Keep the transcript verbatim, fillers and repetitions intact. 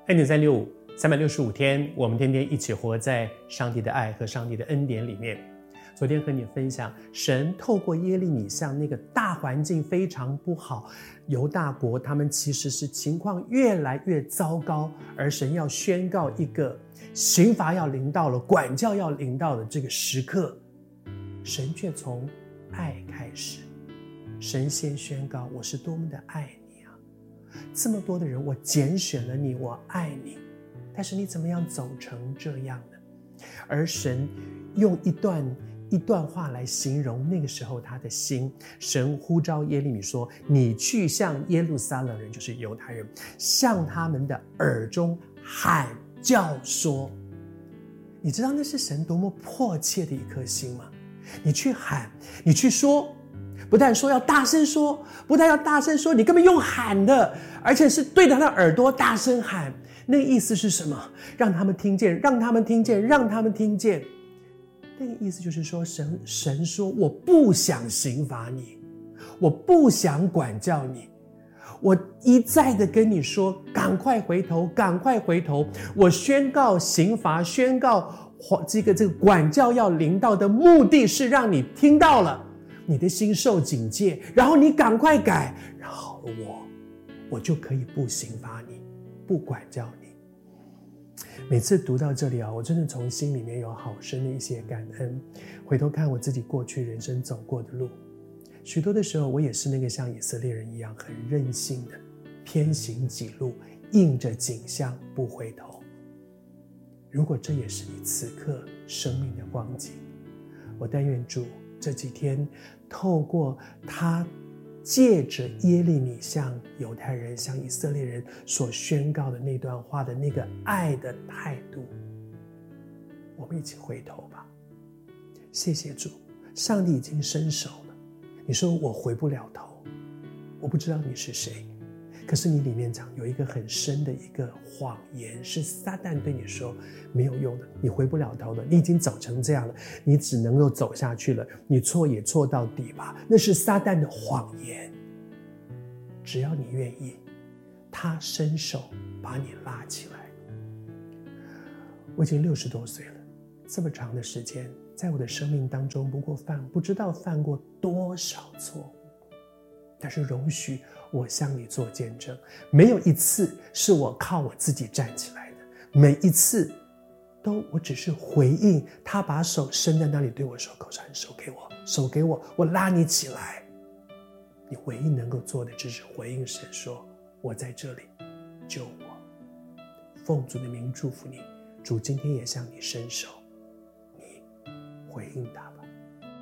恩典三六五，三百六十五天，我们天天一起活在上帝的爱和上帝的恩典里面。昨天和你分享，神透过耶利米向那个大环境非常不好，犹大国他们其实是情况越来越糟糕，而神要宣告一个刑罚要临到了，管教要临到的这个时刻，神却从爱开始。神先宣告，我是多么的爱你啊，这么多的人我拣选了你，我爱你，但是你怎么样走成这样呢？而神用一段一段话来形容那个时候他的心。神呼召耶利米说，你去向耶路撒冷人，就是犹太人，向他们的耳中喊叫说。你知道那是神多么迫切的一颗心吗？你去喊，你去说，不但说要大声说，不但要大声说，你根本用喊的，而且是对着他的耳朵大声喊。那个意思是什么？让他们听见，让他们听见，让他们听见。那个意思就是说，神神说，我不想刑罚你，我不想管教你，我一再的跟你说，赶快回头，赶快回头。我宣告刑罚，宣告这个这个管教要临到的目的是让你听到了，你的心受警戒，然后你赶快改，然后我我就可以不刑罚你，不管教你。每次读到这里啊，我真的从心里面有好深的一些感恩。回头看我自己过去人生走过的路，许多的时候我也是那个像以色列人一样很任性的偏行己路，应着景象不回头。如果这也是你此刻生命的光景，我但愿主这几天透过他借着耶利米向犹太人向以色列人所宣告的那段话的那个爱的态度，我们一起回头吧。谢谢主，上帝已经伸手了。你说我回不了头，我不知道你是谁，可是你里面讲有一个很深的一个谎言，是撒旦对你说没有用的，你回不了头的，你已经走成这样了，你只能够走下去了，你错也错到底吧。那是撒旦的谎言。只要你愿意，他伸手把你拉起来。我已经六十多岁了，这么长的时间，在我的生命当中不过犯不知道犯过多少错误，但是容许我向你做见证，没有一次是我靠我自己站起来的，每一次都我只是回应他把手伸在那里对我说，口传手给我，手给我，我拉你起来。你唯一能够做的只是回应神说，我在这里，救我。奉主的名祝福你，主今天也向你伸手，你回应他吧。